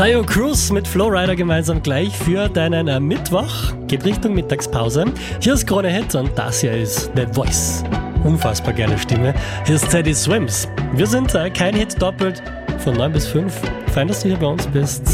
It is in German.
Tayo Cruz mit Flowrider gemeinsam gleich für deinen Mittwoch. Geht Richtung Mittagspause. Hier ist Krone Hit und das hier ist The Voice. Unfassbar geile Stimme. Hier ist Teddy Swims. Wir sind kein Hit doppelt von 9 bis 5. Fein, dass du hier bei uns bist.